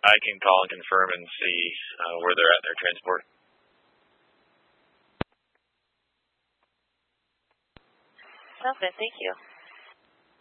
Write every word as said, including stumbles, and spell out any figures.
I can call and confirm and see uh, where they're at in their transport. Sounds good. Thank you.